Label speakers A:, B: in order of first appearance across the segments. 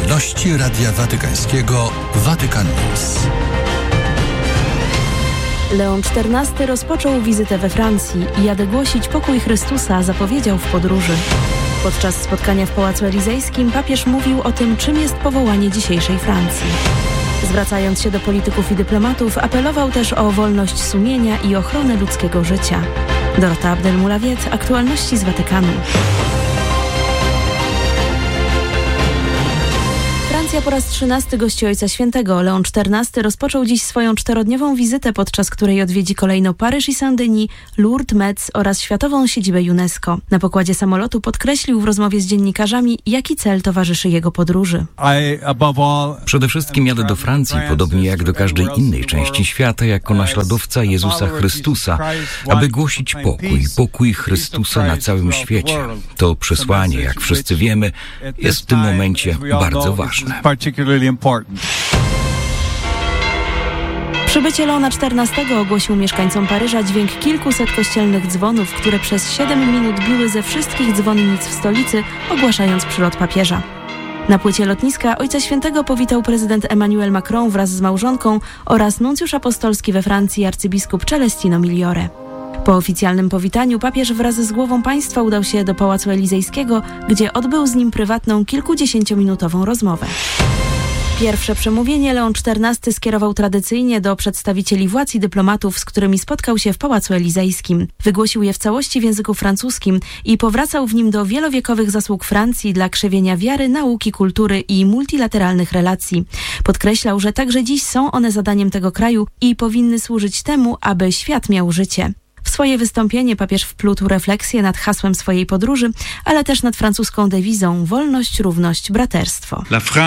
A: aktualności Radia Watykańskiego Vatican News.
B: Leon XIV rozpoczął wizytę we Francji i jadę głosić pokój Chrystusa, zapowiedział w podróży. Podczas spotkania w Pałacu Elizejskim papież mówił o tym, czym jest powołanie dzisiejszej Francji. Zwracając się do polityków i dyplomatów, apelował też o wolność sumienia i ochronę ludzkiego życia. Dorota Abdel-Mulawiet, aktualności z Watykanu. Francja po raz 13 gości Ojca Świętego. Leon XIV rozpoczął dziś swoją 4-dniową wizytę, podczas której odwiedzi kolejno Paryż i Saint-Denis, Lourdes, Metz oraz światową siedzibę UNESCO. Na pokładzie samolotu podkreślił w rozmowie z dziennikarzami, jaki cel towarzyszy jego podróży.
C: Przede wszystkim jadę do Francji, podobnie jak do każdej innej części świata, jako naśladowca Jezusa Chrystusa, aby głosić pokój Chrystusa na całym świecie. To przesłanie, jak wszyscy wiemy, jest w tym momencie bardzo ważne.
B: Przybycie Leona XIV ogłosił mieszkańcom Paryża dźwięk kilkuset kościelnych dzwonów, które przez 7 minut biły ze wszystkich dzwonnic w stolicy, ogłaszając przylot papieża. Na płycie lotniska Ojca Świętego powitał prezydent Emmanuel Macron wraz z małżonką oraz nuncjusz apostolski we Francji arcybiskup Celestino Migliore. Po oficjalnym powitaniu papież wraz z głową państwa udał się do Pałacu Elizejskiego, gdzie odbył z nim prywatną kilkudziesięciominutową rozmowę. Pierwsze przemówienie Leon XIV skierował tradycyjnie do przedstawicieli władz i dyplomatów, z którymi spotkał się w Pałacu Elizejskim. Wygłosił je w całości w języku francuskim i powracał w nim do wielowiekowych zasług Francji dla krzewienia wiary, nauki, kultury i multilateralnych relacji. Podkreślał, że także dziś są one zadaniem tego kraju i powinny służyć temu, aby świat miał życie. W swoje wystąpienie papież wplótł refleksję nad hasłem swojej podróży, ale też nad francuską dewizą wolność, równość, braterstwo.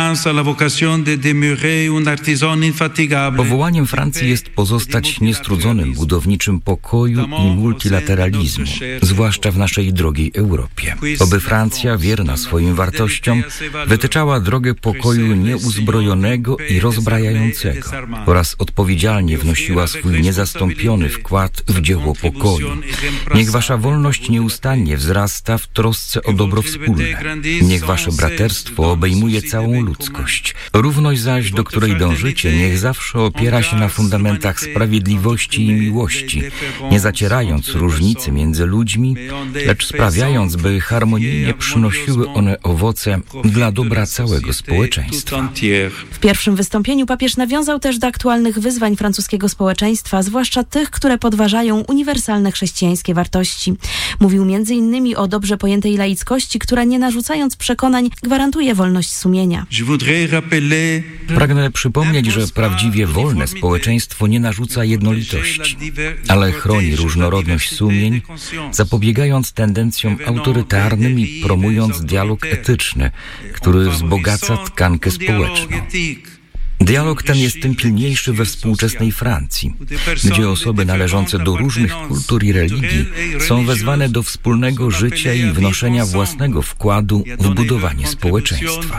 C: Powołaniem Francji jest pozostać niestrudzonym budowniczym pokoju i multilateralizmu, zwłaszcza w naszej drogiej Europie. Oby Francja, wierna swoim wartościom, wytyczała drogę pokoju nieuzbrojonego i rozbrajającego oraz odpowiedzialnie wnosiła swój niezastąpiony wkład w dzieło pokoju. Niech wasza wolność nieustannie wzrasta w trosce o dobro wspólne. Niech wasze braterstwo obejmuje całą ludzkość. Równość zaś, do której dążycie, niech zawsze opiera się na fundamentach sprawiedliwości i miłości, nie zacierając różnicy między ludźmi, lecz sprawiając, by harmonijnie przynosiły one owoce dla dobra całego społeczeństwa.
B: W pierwszym wystąpieniu papież nawiązał też do aktualnych wyzwań francuskiego społeczeństwa, zwłaszcza tych, które podważają uniwersalne chrześcijańskie wartości. Mówił m.in. o dobrze pojętej laickości, która nie narzucając przekonań gwarantuje wolność sumienia.
C: Pragnę przypomnieć, że prawdziwie wolne społeczeństwo nie narzuca jednolitości, ale chroni różnorodność sumień, zapobiegając tendencjom autorytarnym i promując dialog etyczny, który wzbogaca tkankę społeczną. Dialog ten jest tym pilniejszy we współczesnej Francji, gdzie osoby należące do różnych kultur i religii są wezwane do wspólnego życia i wnoszenia własnego wkładu w budowanie społeczeństwa.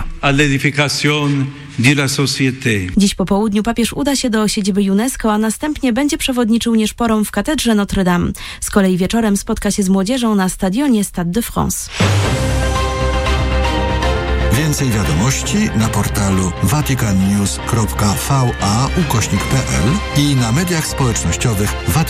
B: Dziś po południu papież uda się do siedziby UNESCO, a następnie będzie przewodniczył nieszporą w katedrze Notre Dame. Z kolei wieczorem spotka się z młodzieżą na stadionie Stade de France.
A: Więcej wiadomości na portalu vaticannews.va/pl i na mediach społecznościowych